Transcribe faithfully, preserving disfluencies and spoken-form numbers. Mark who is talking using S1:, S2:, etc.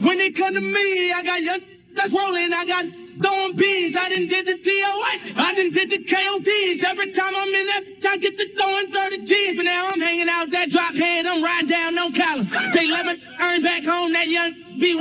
S1: When it come to me, I got young that's rolling. I got throwing beans. I done did the D O S. I done did the K O Ds. Every time I'm in that bitch, I get to throwing thirty G's. But now I'm hanging out that drop head. I'm riding down on Callum. They let me earn back home that young B.